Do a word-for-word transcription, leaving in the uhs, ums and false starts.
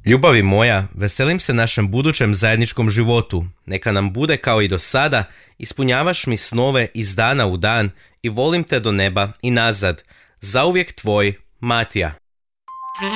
Ljubavi moja, veselim se našem budućem zajedničkom životu. Neka nam bude kao i do sada, ispunjavaš mi snove iz dana u dan i volim te do neba i nazad. Zauvijek tvoj, Matija.